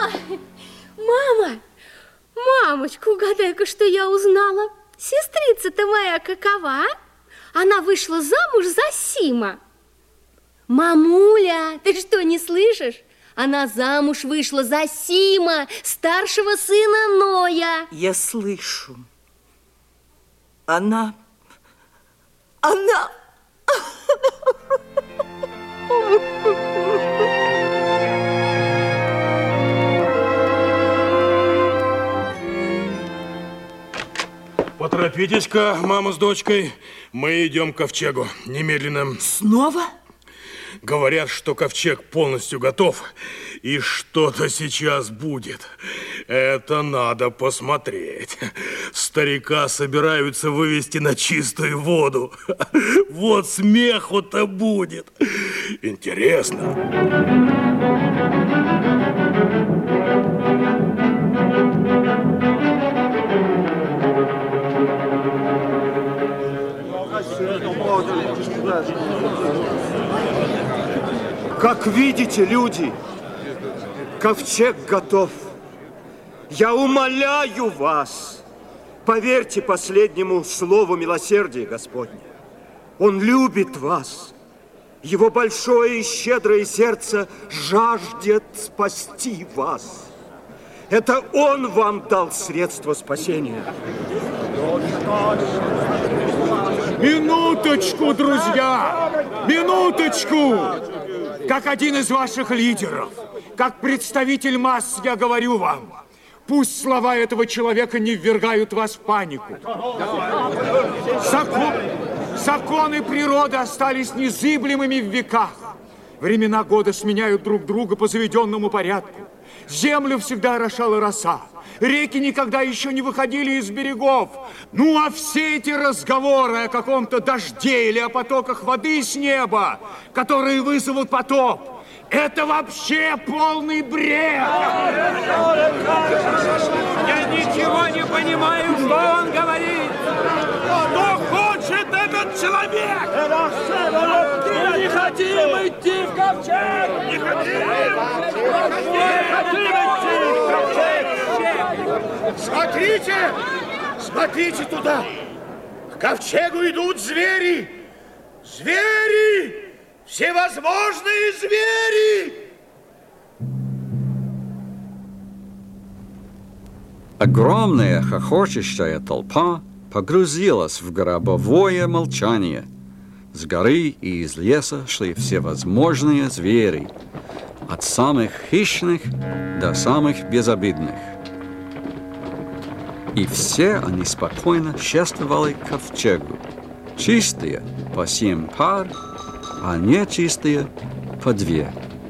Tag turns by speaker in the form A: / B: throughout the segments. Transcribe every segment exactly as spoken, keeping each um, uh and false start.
A: Мама, мамочка, угадай-ка, что я узнала. Сестрица-то моя какова? Она вышла замуж за Сима. Мамуля, ты что, не слышишь? Она замуж вышла за Сима, старшего сына Ноя.
B: Я слышу. Она... Она...
C: Поторопитесь-ка, мама с дочкой. Мы идем к ковчегу. Немедленно.
B: Снова?
C: Говорят, что ковчег полностью готов, и что-то сейчас будет. Это надо посмотреть. Старика собираются вывести на чистую воду. Вот смеху-то будет. Интересно.
D: Как видите, люди, ковчег готов. Я умоляю вас, поверьте последнему слову милосердия Господня. Он любит вас. Его большое и щедрое сердце жаждет спасти вас. Это Он вам дал средства спасения.
E: Минуточку, друзья! Минуточку! Как один из ваших лидеров, как представитель масс, я говорю вам, пусть слова этого человека не ввергают вас в панику. Закон, законы природы остались незыблемыми в веках. Времена года сменяют друг друга по заведенному порядку. Землю всегда орошала роса. Реки никогда еще не выходили из берегов. Ну, а все эти разговоры о каком-то дожде или о потоках воды с неба, которые вызовут потоп, это вообще полный бред.
F: Я ничего не понимаю, что он говорит. Что хочет этот человек? Мы не хотим идти в ковчег. Не хотим. Не хотим идти в ковчег.
G: Смотрите, смотрите туда. К ковчегу идут звери. Звери! Всевозможные звери!
H: Огромная хохочущая толпа погрузилась в гробовое молчание. С горы и из леса шли всевозможные звери, от самых хищных до самых безобидных. И все они спокойно шествовали к ковчегу, чистые по семь пар, а нечистые по две.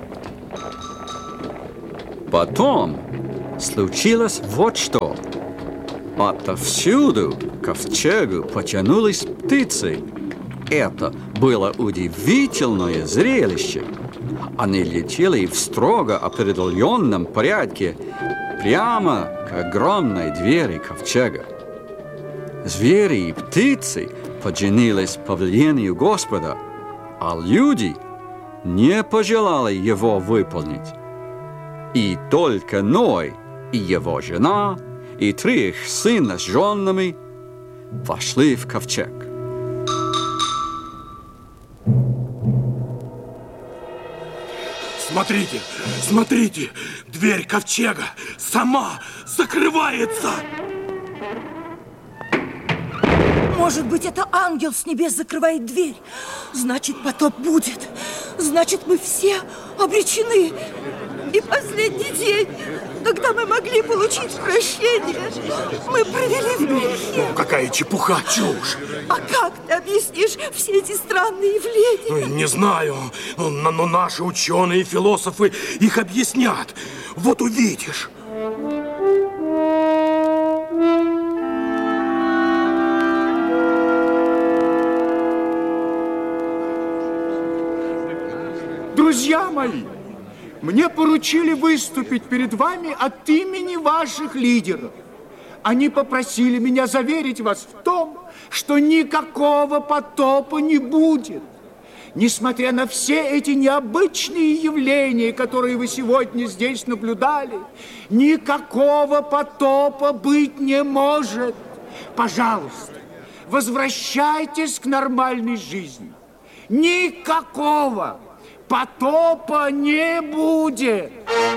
H: Потом случилось вот что. Отовсюду к ковчегу потянулись птицы. Это было удивительное зрелище. Они летели в строго определенном порядке прямо к огромной двери ковчега. Звери и птицы подчинились повелению Господа, а люди не пожелали его выполнить. И только Ной и его жена и три их сына с женами вошли в ковчег.
C: Смотрите, смотрите, дверь ковчега сама закрывается.
B: Может быть, это ангел с небес закрывает дверь. Значит, потоп будет. Значит, мы все обречены. И последний день, когда мы могли получить прощение, мы провели в грехе.
C: Какая чепуха, чушь.
B: А как ты объяснишь все эти странные явления?
C: Не знаю, но, но наши ученые и философы их объяснят. Вот увидишь.
E: Друзья мои, мне поручили выступить перед вами от имени ваших лидеров. Они попросили меня заверить вас в том, что никакого потопа не будет. несмотря на все эти необычные явления, которые вы сегодня здесь наблюдали, никакого потопа быть не может. Пожалуйста, возвращайтесь к нормальной жизни. Никакого потопа не будет.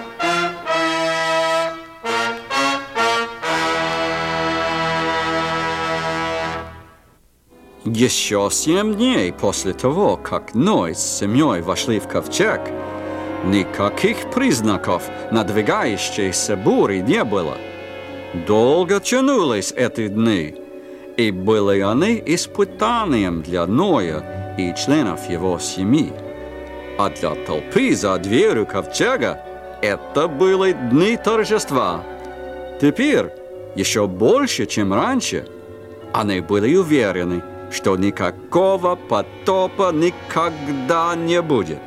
H: Еще семь дней после того, как Ной с семьей вошли в ковчег, никаких признаков надвигающейся бури не было. Долго тянулись эти дни, и были они испытанием для Ноя и членов его семьи. А для толпы за дверью ковчега это были дни торжества. Теперь, еще больше, чем раньше, они были уверены, что никакого потопа никогда не будет.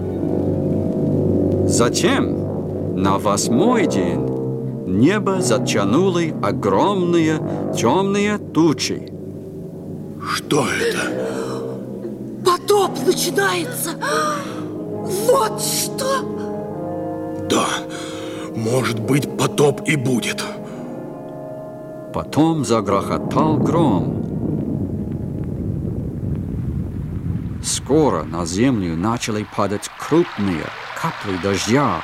H: Затем, на восьмой день, небо затянули огромные темные тучи.
C: Что это?
B: Потоп начинается. Вот что.
C: Да, может быть, потоп и будет.
H: Потом загрохотал гром. Скоро на землю начали падать крупные капли дождя.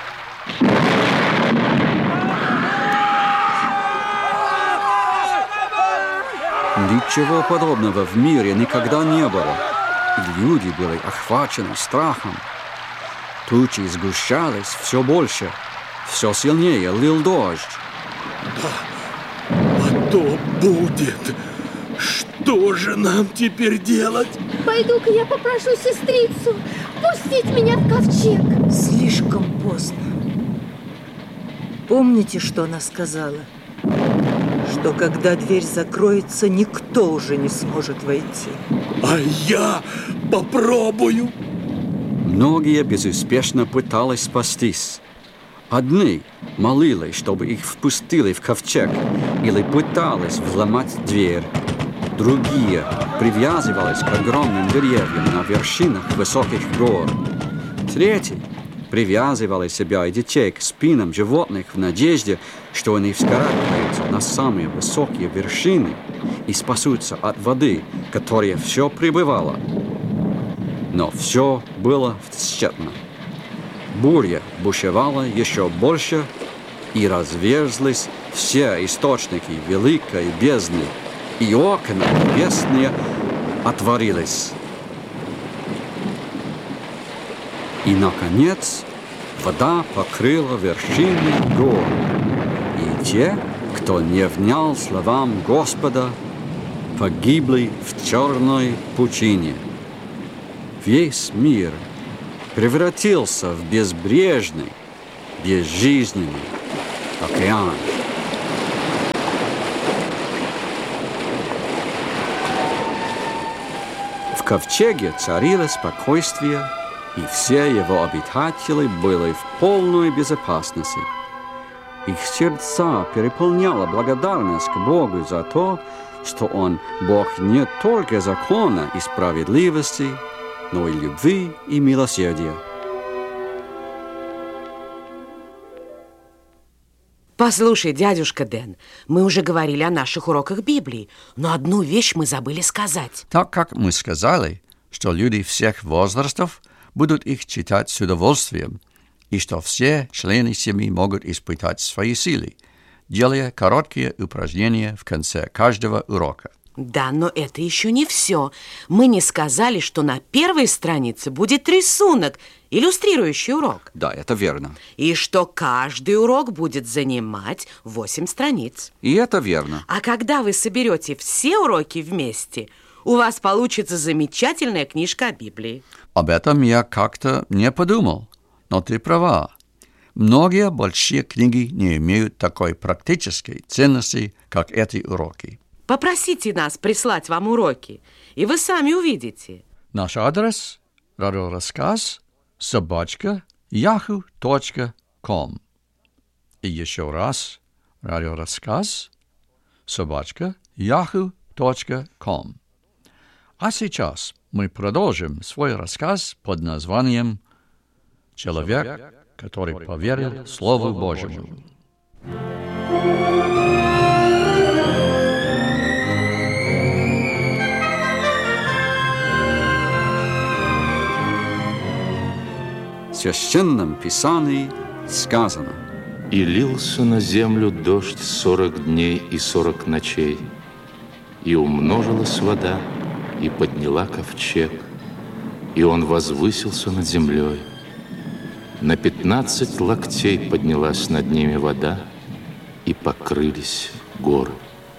H: Ничего подобного в мире никогда не было, и люди были охвачены страхом. Тучи сгущались все больше, все сильнее лил дождь.
C: Да, потоп будет. Что же нам теперь делать?
A: Пойду-ка я попрошу сестрицу пустить меня в ковчег.
B: Слишком поздно. Помните, что она сказала? Что когда дверь закроется, никто уже не сможет войти.
C: А я попробую.
H: Многие безуспешно пытались спастись. Одни молились, чтобы их впустили в ковчег, или пытались взломать дверь. Другие привязывались к огромным деревьям на вершинах высоких гор. Третьи привязывали себя и детей к спинам животных в надежде, что они вскарабкаются на самые высокие вершины и спасутся от воды, которая все прибывала. Но все было тщетно. Буря бушевала еще больше, и разверзлись все источники великой бездны, и окна небесные отворились. И, наконец, вода покрыла вершины гор, и те, кто не внял словам Господа, погибли в черной пучине. Весь мир превратился в безбрежный, безжизненный океан. В ковчеге царило спокойствие, и все его обитатели были в полной безопасности. Их сердца переполняла благодарность к Богу за то, что Он Бог не только закона и справедливости, но и любви и милосердия.
I: Послушай, дядюшка Дэн, мы уже говорили о наших уроках Библии, но одну вещь мы забыли сказать.
H: Так как мы сказали, что люди всех возрастов будут их читать с удовольствием, и что все члены семьи могут испытать свои силы, делая короткие упражнения в конце каждого урока.
I: Да, но это еще не все. Мы не сказали, что на первой странице будет рисунок, иллюстрирующий урок.
H: Да, это верно.
I: И что каждый урок будет занимать восемь страниц.
H: И это верно.
I: А когда вы соберете все уроки вместе, у вас получится замечательная книжка о Библии.
H: Об этом я как-то не подумал, но ты права. Многие большие книги не имеют такой практической ценности, как эти уроки.
I: Попросите нас прислать вам уроки, и вы сами увидите.
H: Наш адрес – радиорассказ собака яху точка ком. И еще раз – радиорассказ собака яху точка ком. А сейчас мы продолжим свой рассказ под названием «Человек, который поверил Слову Божьему». В Священном Писании сказано:
J: «И лился на землю дождь сорок дней и сорок ночей, и умножилась вода, и подняла ковчег, и он возвысился над землей. На пятнадцать локтей поднялась над ними вода, и покрылись горы».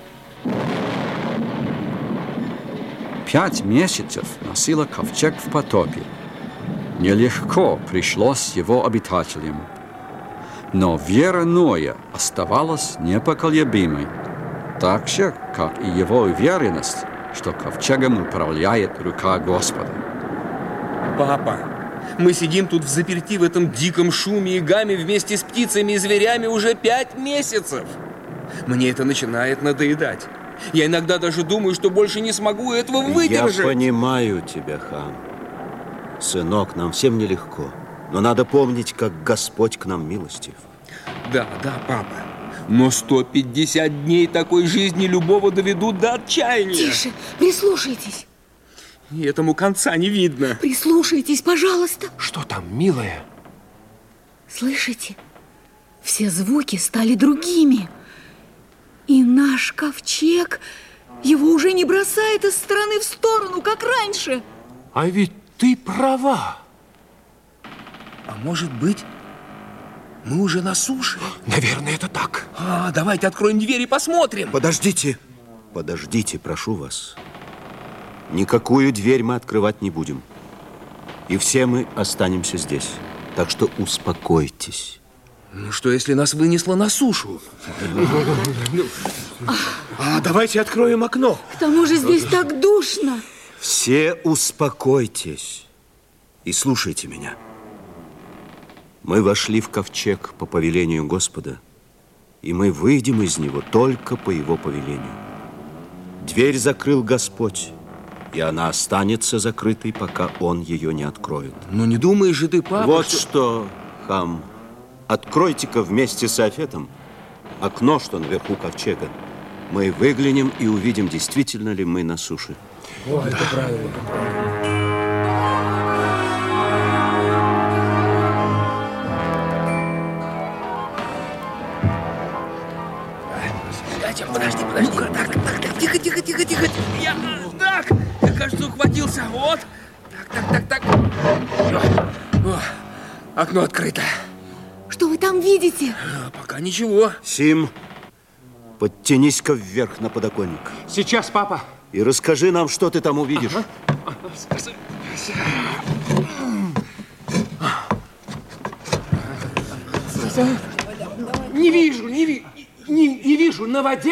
H: Пять месяцев носила ковчег в потопе. Нелегко пришлось его обитателям. Но вера Ноя оставалась непоколебимой, так же, как и его уверенность, что ковчегом управляет рука Господа.
F: Папа, мы сидим тут взаперти в этом диком шуме и гаме вместе с птицами и зверями уже пять месяцев. Мне это начинает надоедать. Я иногда даже думаю, что больше не смогу этого выдержать.
K: Я понимаю тебя, Хам. Сынок, нам всем нелегко. Но надо помнить, как Господь к нам милостив.
F: Да, да, папа. Но сто пятьдесят дней такой жизни любого доведут до отчаяния.
B: Тише, прислушайтесь.
F: И этому конца не видно.
B: Прислушайтесь, пожалуйста.
C: Что там, милая?
B: Слышите? Все звуки стали другими. И наш ковчег, его уже не бросает из стороны в сторону, как раньше.
C: А ведь ты права.
F: А может быть, мы уже на суше?
C: Наверное, это так.
F: А, давайте откроем дверь и посмотрим.
K: Подождите, подождите, прошу вас. Никакую дверь мы открывать не будем. И все мы останемся здесь. Так что успокойтесь.
F: Ну что, если нас вынесло на сушу?
G: А давайте откроем окно.
B: К тому же здесь так душно.
K: Все успокойтесь и слушайте меня. Мы вошли в ковчег по повелению Господа, и мы выйдем из него только по его повелению. Дверь закрыл Господь, и она останется закрытой, пока он ее не откроет.
F: Ну не думаешь же ты, папа,
K: Вот
F: что...
K: что, Хам, откройте-ка вместе с Афетом окно, что наверху ковчега. Мы выглянем и увидим, действительно ли мы на суше.
F: О, это правильно. Подожди, подожди. Ну-ка, так, так, так, тихо, тихо, тихо, тихо. Я, так, я, кажется, ухватился. Вот. Так, так, так, так. О, окно открыто.
B: Что вы там видите?
F: А, пока ничего.
K: Сим, подтянись-ка вверх на подоконник.
G: Сейчас, папа.
K: И расскажи нам, что ты там увидишь.
G: Не вижу, не, ви... не, не вижу на воде.